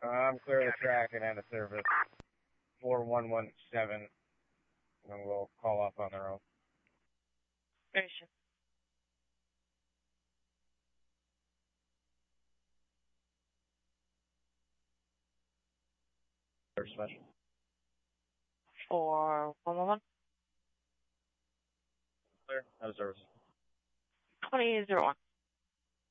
I'm clear of the track and out of service. 4117. And we'll call off on their own. Station. Special. 4111. Clear. Out of service. 2001.